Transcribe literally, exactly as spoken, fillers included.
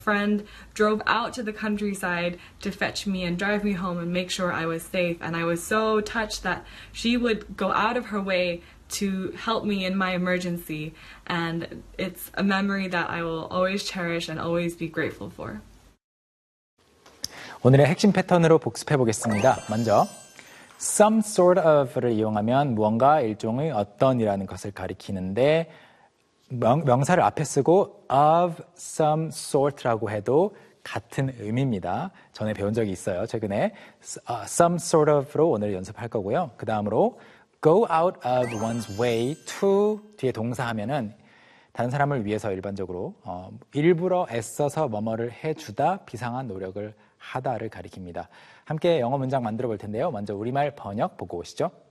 friend drove out to the countryside to fetch me and drive me home and make sure I was safe. And I was so touched that she would go out of her way to help me in my emergency. And it's a memory that I will always cherish and always be grateful for. 오늘의 핵심 패턴으로 복습해 보겠습니다. 먼저 some sort of를 이용하면 무언가 일종의 어떤이라는 것을 가리키는데 명, 명사를 앞에 쓰고 of some sort라고 해도 같은 의미입니다. 전에 배운 적이 있어요. 최근에 some sort of로 오늘 연습할 거고요. 그 다음으로 go out of one's way to 뒤에 동사하면은 다른 사람을 위해서 일반적으로 어, 일부러 애써서 뭐뭐를 해주다, 비상한 노력을 하다를 가리킵니다. 함께 영어 문장 만들어 볼 텐데요. 먼저 우리말 번역 보고 오시죠.